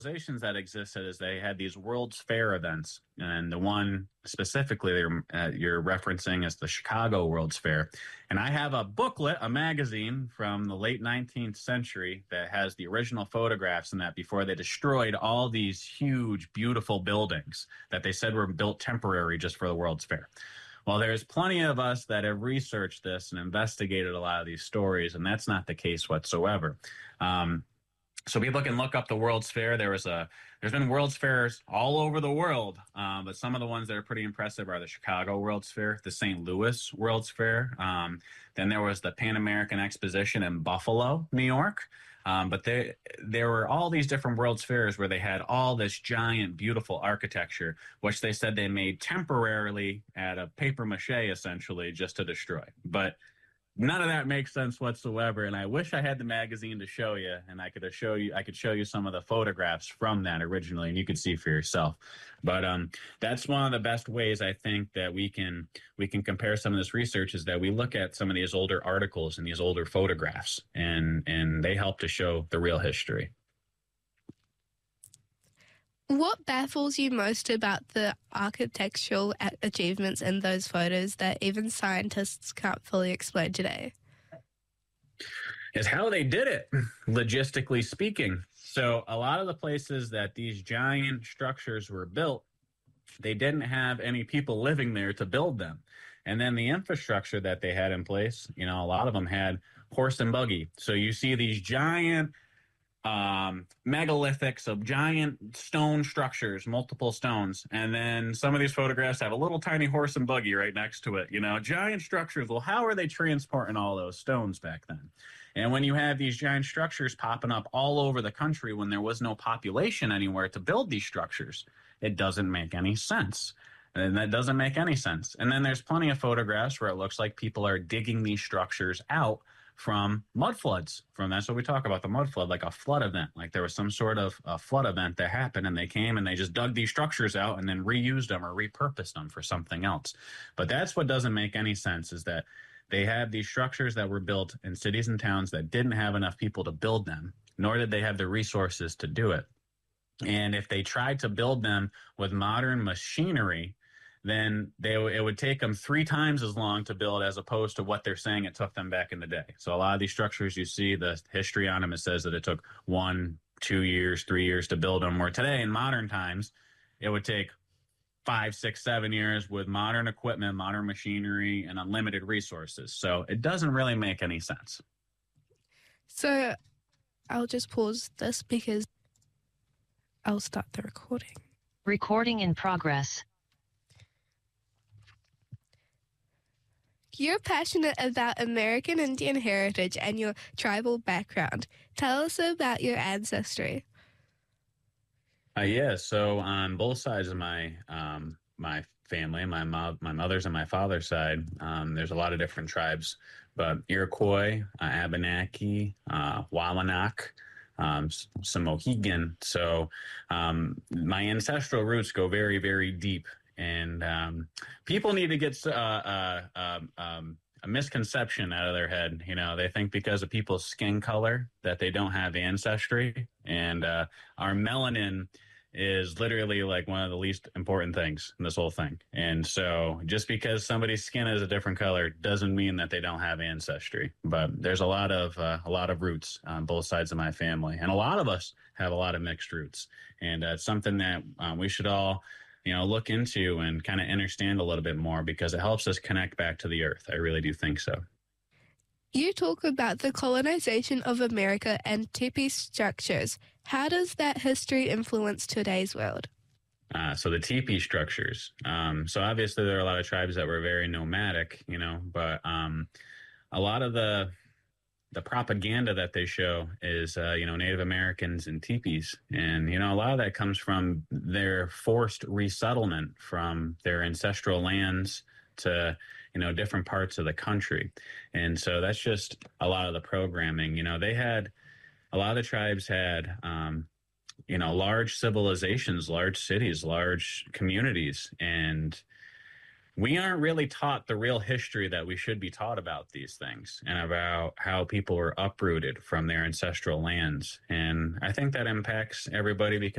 civilizations that existed is they had these World's Fair events, and the one specifically you're referencing is the Chicago World's Fair. And I have a booklet, a magazine from the late 19th century that has the original photographs in that before they destroyed all these huge, beautiful buildings that they said were built temporary just for the World's Fair. Well, there's plenty of us that have researched this and investigated a lot of these stories, and that's not the case whatsoever. So people can look up the World's Fair. There's been World's Fairs all over the world, but some of the ones that are pretty impressive are the Chicago World's Fair, the St. Louis World's Fair. Then there was the Pan American Exposition in Buffalo, New York. But there were all these different World's Fairs where they had all this giant, beautiful architecture, which they said they made temporarily out of paper mache, essentially, just to destroy. But none of that makes sense whatsoever, and I wish I had the magazine to show you, and I could show you some of the photographs from that originally, and you could see for yourself. But that's one of the best ways I think that we can compare some of this research is that we look at some of these older articles and these older photographs, and they help to show the real history. What baffles you most about the architectural achievements in those photos that even scientists can't fully explain today? Is how they did it, logistically speaking. So a lot of the places that these giant structures were built, they didn't have any people living there to build them. And then the infrastructure that they had in place, a lot of them had horse and buggy. So you see these giant megalithics of giant stone structures, multiple stones, and then some of these photographs have a little tiny horse and buggy right next to it. Giant structures. Well, how are they transporting all those stones back then? And when you have these giant structures popping up all over the country when there was no population anywhere to build these structures, it doesn't make any sense. And that doesn't make any sense. And then there's plenty of photographs where it looks like people are digging these structures out from mud floods. That's what we talk about, the mud flood, like a flood event. Like there was some sort of a flood event that happened, and they came and they just dug these structures out and then reused them or repurposed them for something else. But that's what doesn't make any sense, is that they have these structures that were built in cities and towns that didn't have enough people to build them, nor did they have the resources to do it. And if they tried to build them with modern machinery, then it would take them 3 times as long to build as opposed to what they're saying it took them back in the day. So a lot of these structures, you see the history on them, it says that it took 1, 2 years, 3 years to build them, where today in modern times, it would take 5, 6, 7 years with modern equipment, modern machinery, and unlimited resources. So it doesn't really make any sense. So I'll just pause this because I'll start the recording. Recording in progress. You're passionate about American Indian heritage and your tribal background. Tell us about your ancestry. Yeah, so on both sides of my family, my mother's and my father's side, there's a lot of different tribes, but Iroquois, Abenaki, Wabanaki, some Mohegan. So my ancestral roots go very, very deep. And people need to get a misconception out of their head. They think because of people's skin color that they don't have ancestry. And our melanin is literally like one of the least important things in this whole thing. And so just because somebody's skin is a different color doesn't mean that they don't have ancestry. But there's a lot of roots on both sides of my family. And a lot of us have a lot of mixed roots. And it's something that we should all look into and kind of understand a little bit more, because it helps us connect back to the earth. I really do think so. You talk about the colonization of America and teepee structures. How does that history influence today's world? So the teepee structures. So obviously there are a lot of tribes that were very nomadic, but a lot of the propaganda that they show is, Native Americans and teepees. And, a lot of that comes from their forced resettlement from their ancestral lands to, different parts of the country. And so that's just a lot of the programming. A lot of the tribes had, large civilizations, large cities, large communities. And we aren't really taught the real history that we should be taught about these things and about how people were uprooted from their ancestral lands. And I think that impacts everybody because